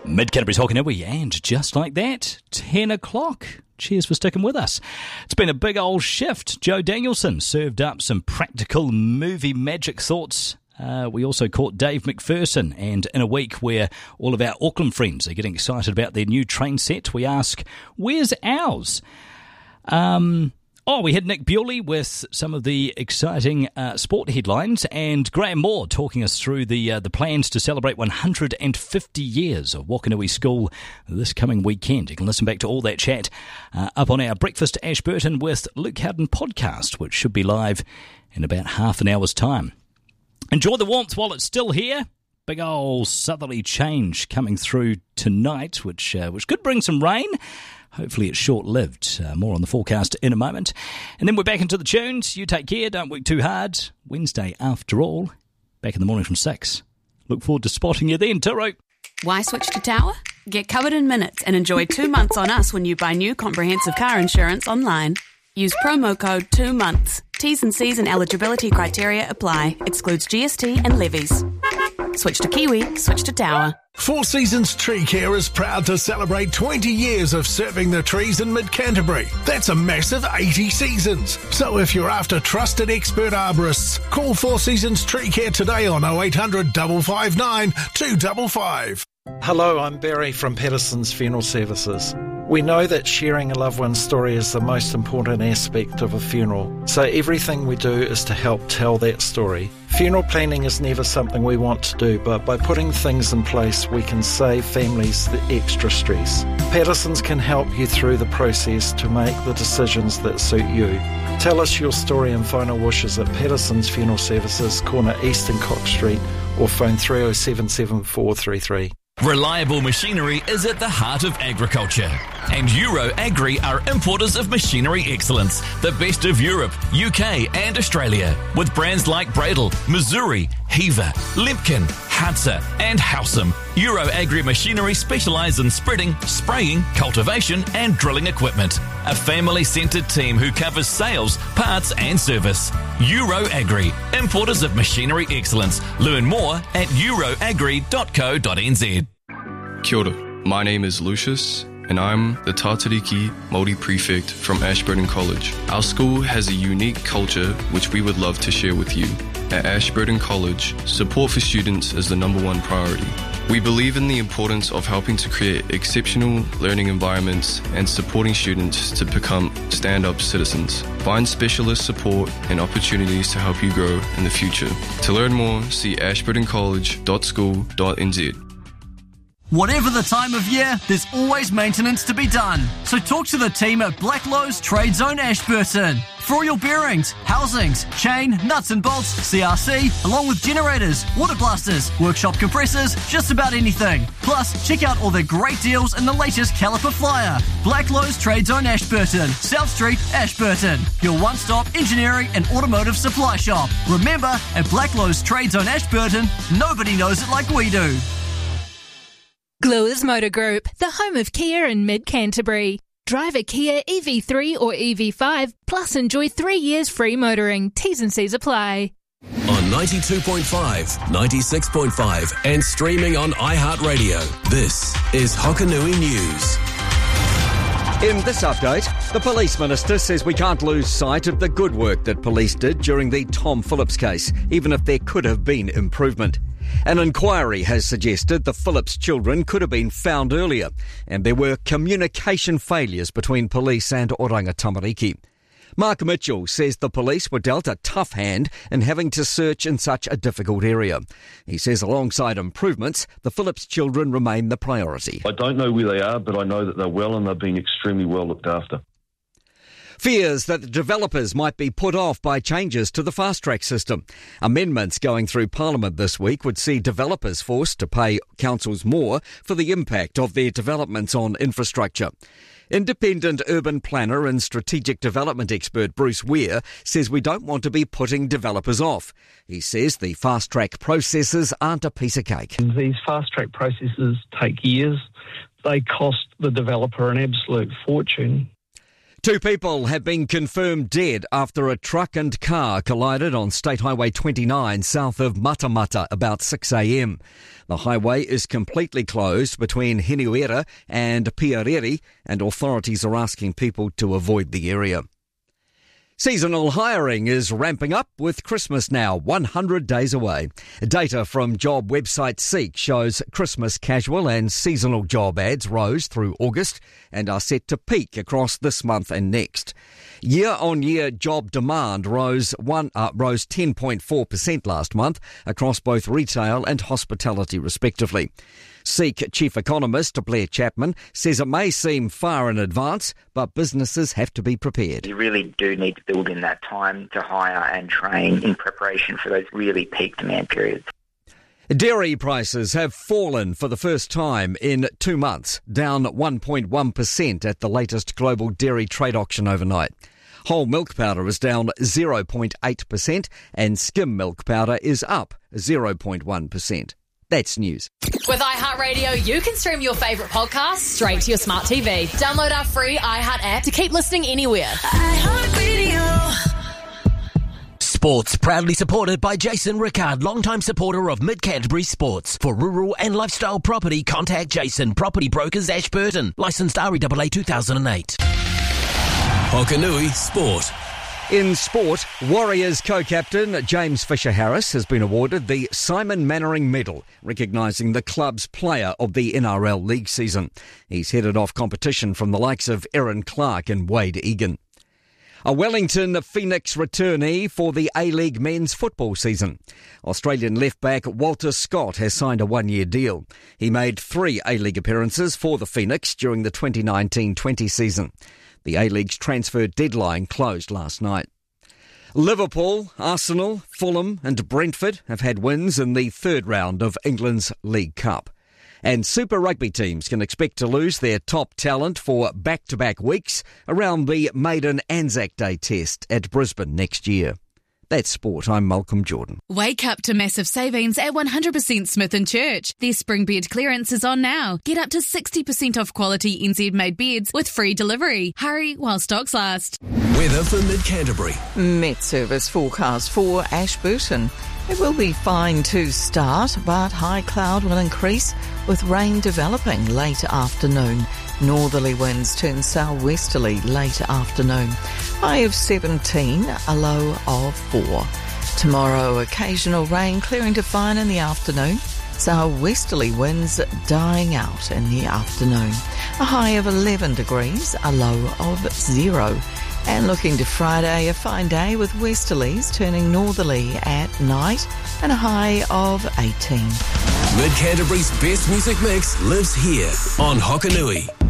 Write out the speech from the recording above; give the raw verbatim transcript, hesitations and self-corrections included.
Mid-Canterbury's Hokanui, and just like that, ten o'clock. Cheers for sticking with us. It's been a big old shift. Joe Danielson served up some practical movie magic thoughts. Uh, we also caught Dave McPherson, and in a week where all of our Auckland friends are getting excited about their new train set, we ask, where's ours? Um... Oh, we had Nick Bewley with some of the exciting uh, sport headlines, and Graham Moore talking us through the uh, the plans to celebrate one hundred fifty years of Wakanui School this coming weekend. You can listen back to all that chat uh, up on our Breakfast Ashburton with Luke Howden podcast, which should be live in about half an hour's time. Enjoy the warmth while it's still here. Big old southerly change coming through tonight, which uh, which could bring some rain. Hopefully it's short-lived. Uh, more on the forecast in a moment. And then we're back into the tunes. You take care. Don't work too hard. Wednesday, after all. Back in the morning from six. Look forward to spotting you then, Turo. Why switch to Tower? Get covered in minutes and enjoy two months on us when you buy new comprehensive car insurance online. Use promo code two months. T's and C's and eligibility criteria apply. Excludes G S T and levies. Switch to Kiwi, switch to Tower. Four Seasons Tree Care is proud to celebrate twenty years of serving the trees in Mid-Canterbury. That's a massive eighty seasons. So if you're after trusted expert arborists, call Four Seasons Tree Care today on oh eight hundred, five five nine, two five five. Hello, I'm Barry from Patterson's Funeral Services. We know that sharing a loved one's story is the most important aspect of a funeral, so everything we do is to help tell that story. Funeral planning is never something we want to do, but by putting things in place, we can save families the extra stress. Patterson's can help you through the process to make the decisions that suit you. Tell us your story and final wishes at Patterson's Funeral Services, corner East and Cox Street, or phone three oh seven seven four three three. Reliable machinery is at the heart of agriculture. And Euro Agri are importers of machinery excellence, the best of Europe, U K and Australia. With brands like Bradle, Missouri, Heaver, Limpkin, Hadza and Howsam. Euro Agri Machinery specialise in spreading, spraying, cultivation and drilling equipment. A family-centred team who covers sales, parts and service. Euro Agri, importers of machinery excellence. Learn more at euroagri dot co dot n z. Kia ora. My name is Lucius, and I'm the Tatariki Māori Prefect from Ashburton College. Our school has a unique culture which we would love to share with you. At Ashburton College, support for students is the number one priority. We believe in the importance of helping to create exceptional learning environments and supporting students to become stand-up citizens. Find specialist support and opportunities to help you grow in the future. To learn more, see ashburton college dot school dot n z. Whatever the time of year, there's always maintenance to be done. So talk to the team at Blacklowe's Trade Zone Ashburton. For all your bearings, housings, chain, nuts and bolts, C R C, along with generators, water blasters, workshop compressors, just about anything. Plus, check out all their great deals in the latest caliper flyer. Blacklowe's Trade Zone Ashburton, South Street, Ashburton. Your one-stop engineering and automotive supply shop. Remember, at Blacklowe's Trade Zone Ashburton, nobody knows it like we do. Gluers Motor Group, the home of Kia in Mid-Canterbury. Drive a Kia E V three or E V five, plus enjoy three years free motoring. T's and C's apply. On ninety-two point five, ninety-six point five and streaming on iHeartRadio, this is Hokanui News. In this update, the Police Minister says we can't lose sight of the good work that police did during the Tom Phillips case, even if there could have been improvement. An inquiry has suggested the Phillips children could have been found earlier, and there were communication failures between police and Oranga Tamariki. Mark Mitchell says the police were dealt a tough hand in having to search in such a difficult area. He says alongside improvements, the Phillips children remain the priority. I don't know where they are, but I know that they're well and they're being extremely well looked after. Fears that the developers might be put off by changes to the fast-track system. Amendments going through Parliament this week would see developers forced to pay councils more for the impact of their developments on infrastructure. Independent urban planner and strategic development expert Bruce Weir says we don't want to be putting developers off. He says the fast-track processes aren't a piece of cake. These fast-track processes take years. They cost the developer an absolute fortune. Two people have been confirmed dead after a truck and car collided on State Highway twenty-nine south of Matamata about six a.m. The highway is completely closed between Hinuera and Piareri, and authorities are asking people to avoid the area. Seasonal hiring is ramping up with Christmas now one hundred days away. Data from job website Seek shows Christmas casual and seasonal job ads rose through August and are set to peak across this month and next. Year-on-year job demand rose one uh, rose ten point four percent last month across both retail and hospitality respectively. Seek Chief Economist Blair Chapman says it may seem far in advance, but businesses have to be prepared. You really do need to build in that time to hire and train in preparation for those really peak demand periods. Dairy prices have fallen for the first time in two months, down one point one percent at the latest global dairy trade auction overnight. Whole milk powder is down zero point eight percent and skim milk powder is up zero point one percent. That's news. With iHeartRadio, you can stream your favourite podcasts straight to your smart T V. Download our free iHeart app to keep listening anywhere. iHeartRadio. Sports proudly supported by Jason Rickard, longtime supporter of Mid Canterbury Sports. For rural and lifestyle property, contact Jason, Property Brokers, Ashburton. Licensed R E A A two thousand eight. Hokanui Sport. In sport, Warriors co-captain James Fisher-Harris has been awarded the Simon Mannering Medal, recognising the club's player of the N R L league season. He's headed off competition from the likes of Erin Clark and Wade Egan. A Wellington Phoenix returnee for the A-League men's football season. Australian left-back Walter Scott has signed a one-year deal. He made three A-League appearances for the Phoenix during the twenty nineteen twenty season. The A-League's transfer deadline closed last night. Liverpool, Arsenal, Fulham and Brentford have had wins in the third round of England's League Cup. And Super Rugby teams can expect to lose their top talent for back-to-back weeks around the maiden Anzac Day test at Brisbane next year. That's sport. I'm Malcolm Jordan. Wake up to massive savings at one hundred percent Smith and Church. Their spring bed clearance is on now. Get up to sixty percent off quality N Z-made beds with free delivery. Hurry while stocks last. Weather for Mid Canterbury. Met Service forecast for Ashburton. It will be fine to start, but high cloud will increase with rain developing late afternoon. Northerly winds turn southwesterly late afternoon. High of seventeen, a low of four. Tomorrow, occasional rain clearing to fine in the afternoon. Southwesterly winds dying out in the afternoon. A high of eleven degrees, a low of zero. And looking to Friday, a fine day with westerlies turning northerly at night and a high of eighteen. Mid Canterbury's best music mix lives here on Hokanui.